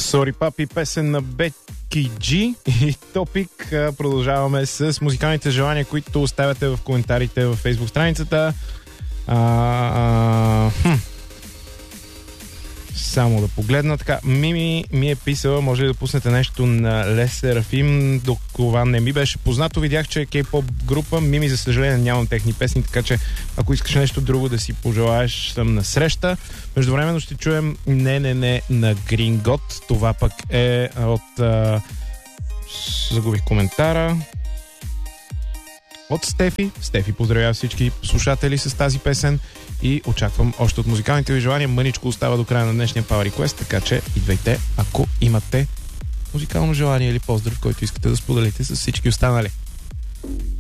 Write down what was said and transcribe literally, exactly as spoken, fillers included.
Sorry Papi, песен на Беки Джи и Топик. Продължаваме с музикалните желания, които оставяте в коментарите във Facebook страницата. А, а, хм. Само да погледна. Така, Мими ми е писала, може ли да пуснете нещо на Лес Серафим? До това не ми беше познато. Видях, че е кей-поп група. Мими, за съжаление, нямам техни песни, така че ако искаш нещо друго да си пожелаеш, съм на среща. Междувременно ще чуем Не, не, не на Green God. Това пък е от... А... Загубих коментара. От Стефи. Стефи поздравява всички слушатели с тази песен и очаквам още от музикалните ви желания. Мъничко остава до края на днешния Power Request, така че идвайте, ако имате музикално желание или поздрав, който искате да споделите с всички останали.